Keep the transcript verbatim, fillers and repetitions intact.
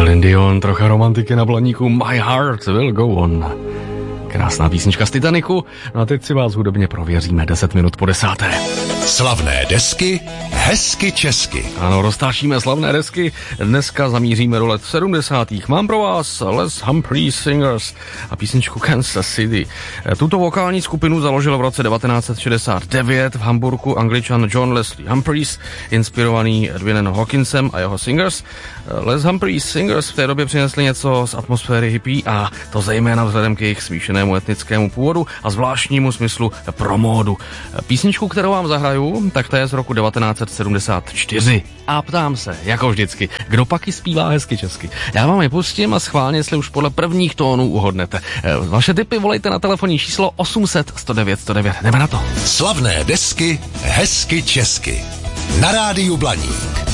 Celine Dion, trocha romantiky na Blaníku, My Heart Will Go On. Krásná písnička z Titaniku. No a teď si vás hudebně prověříme deset minut po desáté. Slavné desky, hezky česky. Ano, roztáčíme slavné desky. Dneska zamíříme do let sedmdesátých. Mám pro vás Les Humphreys Singers a písničku Kansas City. Tuto vokální skupinu založil v roce devatenáct set šedesát devět v Hamburku Angličan John Leslie Humphreys, inspirovaný Edwinem Hawkinsem a jeho Singers. Les Humphreys Singers v té době přinesli něco z atmosféry hippie, a to zejména vzhledem k jejich smíšenému etnickému původu a zvláštnímu smyslu pro módu. Písničku, kterou vám zahraju, tak to je z roku devatenáct set sedmdesát čtyři. A ptám se, jako vždycky, kdo pak i zpívá hezky česky? Já vám je pustím a schválně, jestli už podle prvních tónů uhodnete. Vaše tipy volejte na telefonní číslo osm set sto devět sto devět. Jdeme na to. Slavné desky, hezky česky. Na rádiu Blaník.